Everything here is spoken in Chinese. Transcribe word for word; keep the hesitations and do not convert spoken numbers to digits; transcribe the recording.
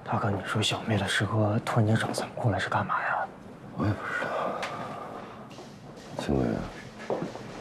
大哥，你说小妹的师哥突然间找咱们过来是干嘛呀？ 我也不知道。秦贵，